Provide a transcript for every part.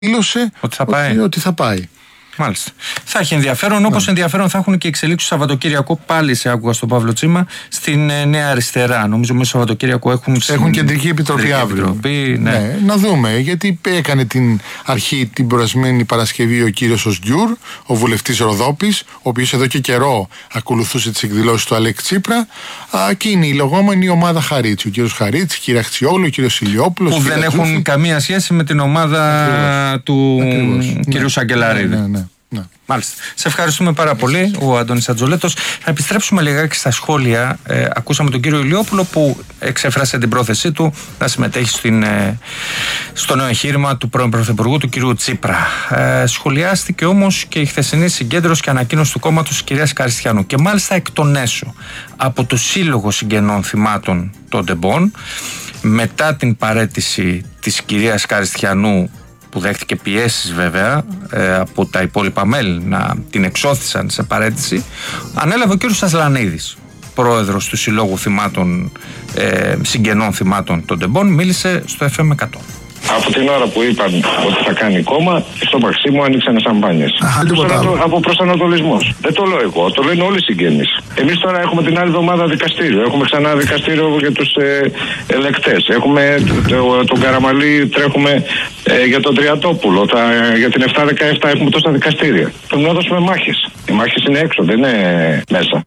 δήλωσε ότι θα πάει. Μάλιστα. Θα έχει ενδιαφέρον, όπως ενδιαφέρον θα έχουν και εξελίξεις το Σαββατοκύριακο. Πάλι σε άκουγα στον Παύλο Τσίμα στην Νέα Αριστερά. Νομίζω μέσα στο Σαββατοκύριακο έχουν κεντρική επιτροπή αύριο. Ναι. Να δούμε, γιατί έκανε την αρχή την προηγούμενη Παρασκευή ο κύριος Οσγιούρ, ο βουλευτής Ροδόπης, ο οποίος εδώ και καιρό ακολουθούσε τις εκδηλώσεις του Αλέξη Τσίπρα, και είναι η λεγόμενη ομάδα Χαρίτση. Ο κύριος Χαρίτση, η κυρία Χτσιόγλου, ο κύριος Ηλιόπουλος. Που δεν έχουν καμία σχέση με την ομάδα του κύριου Σαγκελαρίδη. Ναι. Μάλιστα. Σε ευχαριστούμε πάρα πολύ, ο Αντώνης Ατζολέτος. Θα επιστρέψουμε λιγάκι στα σχόλια. Ακούσαμε τον κύριο Ηλιόπουλο που εξέφρασε την πρόθεσή του να συμμετέχει στο νέο εγχείρημα του πρώην Πρωθυπουργού, του κύριου Τσίπρα. Σχολιάστηκε όμως και η χθεσινή συγκέντρωση και ανακοίνωση του κόμματος της κυρίας Καριστιανού. Και μάλιστα εκ των έσω από το Σύλλογο Συγγενών Θυμάτων των Τεμπών, μετά την παραίτηση της κυρίας Καριστιανού, που δέχτηκε πιέσεις βέβαια από τα υπόλοιπα μέλη να την εξώθησαν σε παραίτηση, ανέλαβε ο κύριος Ασλανίδης, πρόεδρος του Συλλόγου Συγγενών Θυμάτων των Τεμπών, μίλησε στο FM 100. Από την ώρα που είπαν ότι θα κάνει κόμμα, στο Μαξίμου άνοιξαν σαμπάνιες. Από προσανατολισμός. Δεν το λέω εγώ, το λένε όλοι οι συγγενείς. Εμείς τώρα έχουμε την άλλη εβδομάδα δικαστήριο. Έχουμε ξανά δικαστήριο για τους ελεκτές. Έχουμε τον Καραμαλή, τρέχουμε για τον Τριαντόπουλο. Για την 7-17 έχουμε τόσα δικαστήρια. Πρέπει να δώσουμε μάχες. Οι μάχες είναι έξω, δεν είναι μέσα.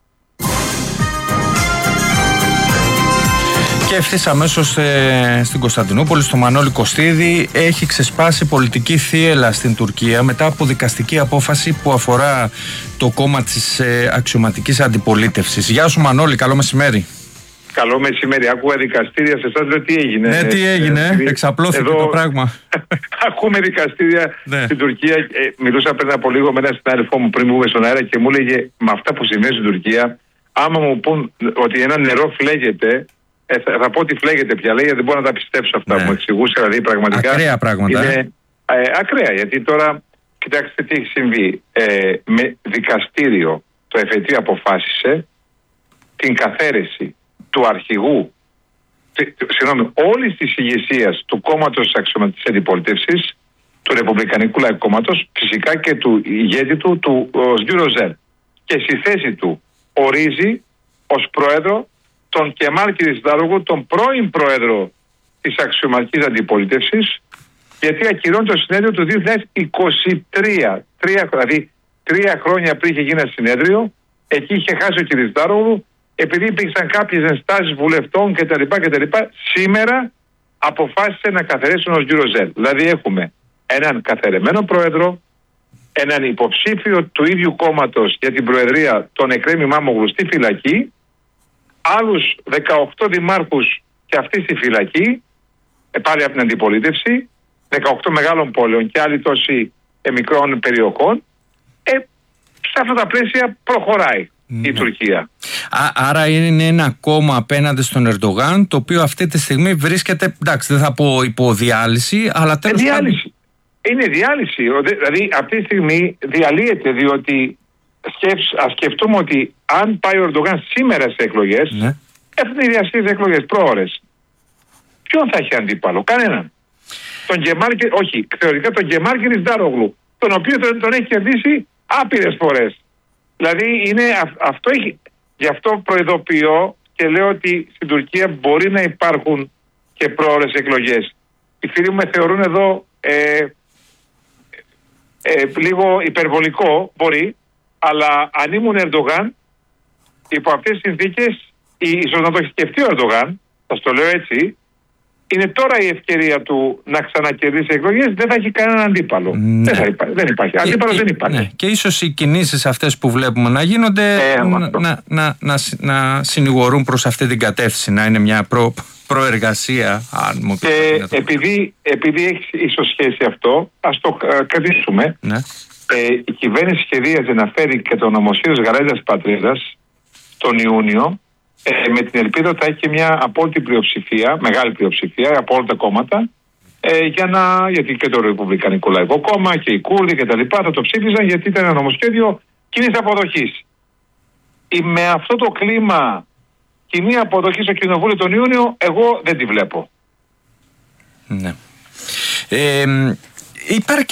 Και ευθύς αμέσως στην Κωνσταντινούπολη, στο Μανώλη Κωστίδη, έχει ξεσπάσει πολιτική θύελλα στην Τουρκία μετά από δικαστική απόφαση που αφορά το κόμμα της αξιωματικής αντιπολίτευσης. Γεια σου Μανώλη, καλό μεσημέρι. Καλό μεσημέρι. Άκουγα δικαστήρια σε εσάς, λέω τι έγινε. Ναι, τι έγινε, εξαπλώθηκε το πράγμα. Ακούμε δικαστήρια στην Τουρκία. Μιλούσα πριν από λίγο με έναν συνάδελφό μου πριν μπούμε στον αέρα και μου έλεγε με αυτά που συμβαίνει στην Τουρκία, άμα μου πούν ότι ένα νερό φλέγεται, θα πω ότι φλέγεται πια, λέει, δεν μπορώ να τα πιστέψω αυτά που μου εξηγούσε. Δηλαδή πραγματικά. Ακραία πράγματα. Είναι ακραία, γιατί τώρα κοιτάξτε τι έχει συμβεί. Με δικαστήριο το εφετείο αποφάσισε την καθαίρεση του αρχηγού, όλης της ηγεσίας του κόμματος της αξιωματικής αντιπολίτευσης, του Ρεπουμπλικανικού Λαϊκού Κόμματος, φυσικά και του ηγέτη του Οσγιούρ Οζέλ. Και στη θέση του ορίζει ως πρόεδρο τον Κεμάλ Κιλισδάρουγλου, τον πρώην πρόεδρο της αξιωματικής αντιπολίτευσης, γιατί ακυρώνει το συνέδριο του 2023. Δηλαδή 3 χρόνια πριν είχε γίνει ένα συνέδριο, εκεί είχε χάσει ο Κιλισδάρουγλου, επειδή υπήρξαν κάποιες ενστάσεις βουλευτών κτλ. Σήμερα αποφάσισε να καθαρίσει τον Οσγιούρ Οζέλ. Δηλαδή έχουμε έναν καθαρεμένο πρόεδρο, έναν υποψήφιο του ίδιου κόμματος για την προεδρία, τον Εκρέμ Ιμάμογλου, στη φυλακή, άλλους 18 δημάρχους και αυτοί στη φυλακή, πάλι από την αντιπολίτευση, 18 μεγάλων πόλεων και άλλοι τόσοι μικρών περιοχών. Σε αυτά τα πλαίσια προχωράει η Τουρκία. Άρα είναι ένα κόμμα απέναντι στον Ερντογάν, το οποίο αυτή τη στιγμή βρίσκεται, εντάξει, δεν θα πω υπό διάλυση, αλλά τέλος πάντων. Είναι διάλυση. Δηλαδή αυτή τη στιγμή διαλύεται, διότι ας σκεφτούμε ότι αν πάει ο Ερντογάν σήμερα σε εκλογές, έχουν διασχίσει εκλογές πρόωρες. Ποιον θα έχει αντίπαλο? Κανέναν. Θεωρητικά τον Κεμάλ Κιλισδάρουγλου, τον οποίο τον έχει κερδίσει άπειρες φορές. Δηλαδή γι' αυτό προειδοποιώ και λέω ότι στην Τουρκία μπορεί να υπάρχουν και πρόωρες εκλογές. Οι φίλοι μου με θεωρούν εδώ λίγο υπερβολικό, μπορεί, αλλά αν ήμουν Ερντογάν, υπό αυτές τις συνθήκες, ίσως να το έχει σκεφτεί ο Ερντογάν, θα το λέω έτσι, είναι τώρα η ευκαιρία του να ξανακερδίσει εκλογές, δεν θα έχει κανέναν αντίπαλο. Δεν υπάρχει. Αντίπαλος δεν υπάρχει. Ναι. Και ίσως οι κινήσεις αυτές που βλέπουμε να γίνονται να συνηγορούν προς αυτή την κατεύθυνση, να είναι μια προεργασία, αν μου πείτε. Επειδή έχει ίσως σχέση αυτό, ας το κρατήσουμε. Ναι. Η κυβέρνηση σχεδίαζε να φέρει και το νομοσχέδιο της Γαλάζιας Πατρίδας τον Ιούνιο, με την ελπίδα ότι θα έχει και μια απόλυτη πλειοψηφία, μεγάλη πλειοψηφία από όλα τα κόμματα, γιατί και το Ρεπουμπλικανικό Λαϊκό Κόμμα και οι Κούρδοι κτλ. Θα το ψήφιζαν, γιατί ήταν ένα νομοσχέδιο κοινής αποδοχής. Με αυτό το κλίμα κοινή αποδοχή στο Κοινοβούλιο τον Ιούνιο, εγώ δεν τη βλέπω. Ναι. Υπάρχει